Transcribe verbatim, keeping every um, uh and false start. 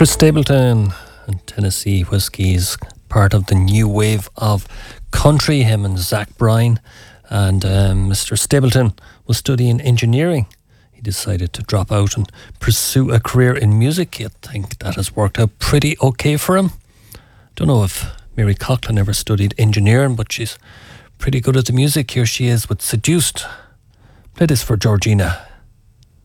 Chris Stapleton and Tennessee Whiskies, part of the new wave of country, him and Zach Bryan. And um, Mister Stapleton was studying engineering. He decided to drop out and pursue a career in music. I think that has worked out pretty okay for him. Don't know if Mary Coughlan ever studied engineering, but she's pretty good at the music. Here she is with Seduced. Play this for Georgina.